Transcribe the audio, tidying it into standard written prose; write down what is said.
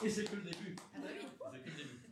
Et c'est que le début. Ah bah oui. C'est que le début.